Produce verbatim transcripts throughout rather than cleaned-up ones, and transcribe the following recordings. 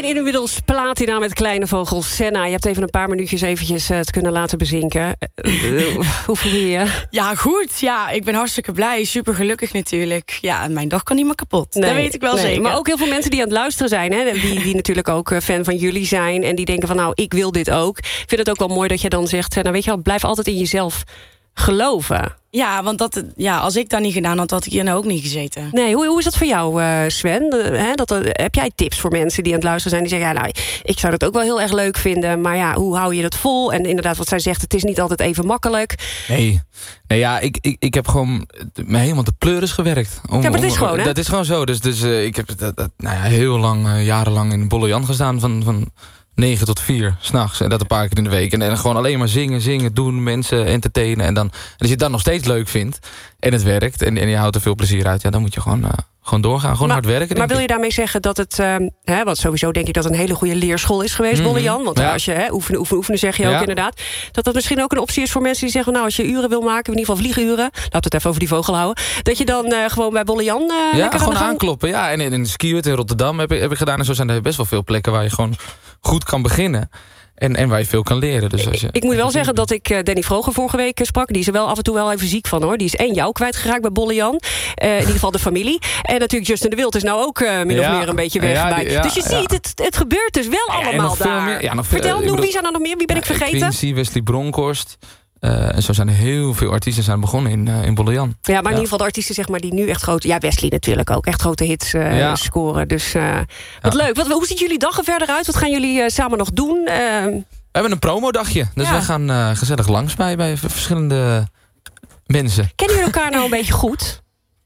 inmiddels platina met Kleine Vogel Senna. Je hebt even een paar minuutjes eventjes uh, te kunnen laten bezinken. Uh, uh, hoe voel je je? Ja, goed. Ja, ik ben hartstikke blij. Super gelukkig natuurlijk. Ja, en mijn dag kan niet meer kapot. Nee, dat weet ik wel nee. zeker. Maar ook heel veel mensen die aan het luisteren zijn. Hè, die, die natuurlijk ook fan van jullie zijn. En die denken van nou, ik wil dit ook. Ik vind het ook wel mooi dat je dan zegt, nou weet je wel, blijf altijd in jezelf geloven. Ja, want dat, ja, als ik dat niet gedaan had, had ik hier nou ook niet gezeten. Nee, hoe, hoe is dat voor jou, uh, Sven? De, hè, dat, uh, heb jij tips voor mensen die aan het luisteren zijn? Die zeggen, ja, nou, ik zou dat ook wel heel erg leuk vinden. Maar ja, hoe hou je dat vol? En inderdaad, wat zij zegt, het is niet altijd even makkelijk. Nee, nee ja, ik, ik, ik heb gewoon me helemaal de pleuris gewerkt. Om, ja, maar dat is om, gewoon, hè? Dat is gewoon zo. Dus, dus uh, ik heb dat, dat, nou ja, heel lang, uh, jarenlang in Bolle Jan gestaan van... van negen tot vier, s'nachts. En dat een paar keer in de week. En, en gewoon alleen maar zingen, zingen, doen, mensen entertainen. En, dan, en als je het dan nog steeds leuk vindt en het werkt en, en je houdt er veel plezier uit, ja, dan moet je gewoon, uh, gewoon doorgaan. Gewoon maar, hard werken. Maar wil ik. je daarmee zeggen dat het, uh, hè, want sowieso denk ik dat het een hele goede leerschool is geweest, mm-hmm. Bolle Jan. Want ja. als je hè, oefenen, oefenen, oefenen, zeg je ja. ook inderdaad. Dat dat misschien ook een optie is voor mensen die zeggen, nou, als je uren wil maken, in ieder geval vlieguren, laten we het even over die vogel houden, dat je dan uh, gewoon bij Bolle Jan uh, ja, gewoon aankloppen. Ja, en in, in de skiwet in Rotterdam heb ik, heb ik gedaan. En zo zijn er best wel veel plekken waar je gewoon goed kan beginnen. En, en waar je veel kan leren. Dus als je, ik, ik moet wel zeggen dat ik uh, Danny Vroger vorige week uh, sprak. Die is er wel af en toe wel even ziek van, hoor. Die is één jou kwijtgeraakt bij Bolle Jan. Uh, in ieder geval de familie. En natuurlijk Justin de Wild is nou ook uh, min ja, of meer een beetje weg. Ja, die, ja, dus je ja. ziet, het, het gebeurt dus wel ja, allemaal daar. Meer, ja, nog veel, Vertel, noem, wie zijn er nog meer? Wie ben ja, ik vergeten? Quincy, Wesley Bronkhorst. Uh, en zo zijn er heel veel artiesten zijn begonnen in, uh, in Bolle Jan. Ja, maar in ja. ieder geval de artiesten zeg maar, die nu echt grote... Ja, Wesley natuurlijk ook. Echt grote hits uh, ja. scoren. Dus uh, wat ja. leuk. Wat, hoe ziet jullie dag er verder uit? Wat gaan jullie uh, samen nog doen? Uh, We hebben een promodagje. Dus ja. we gaan uh, gezellig langs bij, bij verschillende mensen. Kennen jullie elkaar nou een beetje goed?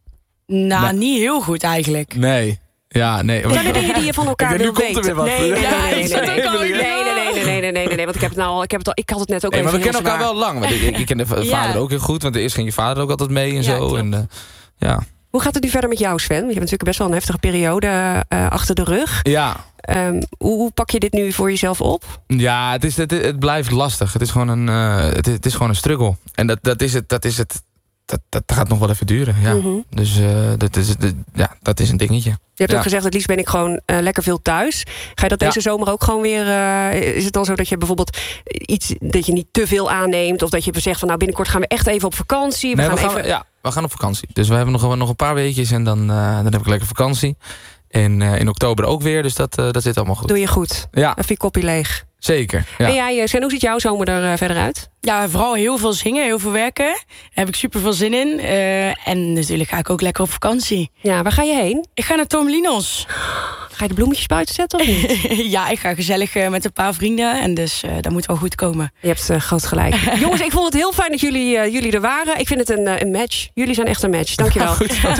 Nou, nee. niet heel goed eigenlijk. Nee. Ja, nee. Zijn er dingen die je van elkaar wil weten? Nu komt er weer wat. Nee, nee, nee, nee, nee, nee, nee, nee, nee, nee, nee, nee, want ik heb het nou al, ik heb het al, ik had het net ook nee, even maar we kennen elkaar zwaar. wel lang. Want ik, ik ken de vader ja. ook heel goed, want eerst ging je vader ook altijd mee en ja, zo. En, uh, ja. Hoe gaat het nu verder met jou, Sven? Want je hebt natuurlijk best wel een heftige periode uh, achter de rug. Ja. Um, hoe, hoe pak je dit nu voor jezelf op? Ja, het, is, het, het blijft lastig. Het is gewoon een, uh, het, het is gewoon een struggle. En dat, dat is het. Dat is het. Dat, dat gaat nog wel even duren, ja. Mm-hmm. Dus uh, dat, is, dat, ja, dat is een dingetje. Je hebt ja. ook gezegd, het liefst ben ik gewoon uh, lekker veel thuis. Ga je dat deze ja. zomer ook gewoon weer... Uh, is het dan zo dat je bijvoorbeeld iets... dat je niet te veel aanneemt... of dat je zegt van nou binnenkort gaan we echt even op vakantie. We nee, gaan we gaan, even... Ja, we gaan op vakantie. Dus we hebben nog, nog een paar weekjes en dan, uh, dan heb ik lekker vakantie. En uh, in oktober ook weer, dus dat, uh, dat zit allemaal goed. Doe je goed. Ja. Even je koppie leeg. Zeker, ja. En jij, Sven, hoe ziet jouw zomer er uh, verder uit? Ja, vooral heel veel zingen, heel veel werken. Daar heb ik super veel zin in. Uh, en natuurlijk ga ik ook lekker op vakantie. Ja, waar ga je heen? Ik ga naar Torremolinos. Ga je de bloemetjes buiten zetten of niet? Ja, ik ga gezellig uh, met een paar vrienden. En dus uh, dat moet wel goed komen. Je hebt uh, groot gelijk. Jongens, ik vond het heel fijn dat jullie, uh, jullie er waren. Ik vind het een, uh, een match. Jullie zijn echt een match. Dankjewel.